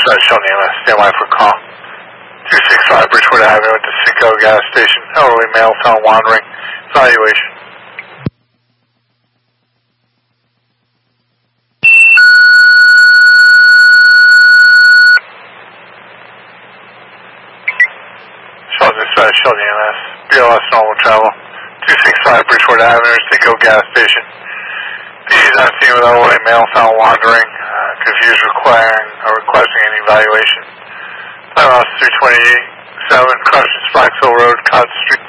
Sheldon EMS, stand by for call. 265 Bridgewood Avenue at the Cinco gas station. Elderly male found wandering. Evaluation. Sheldon EMS, BLS normal travel. 265 Bridgewood Avenue, Cinco gas station. He's not seen with elderly male found wandering. Confused requesting an evaluation. Time out 327, Crushing Splaxville Road, Cotton Street.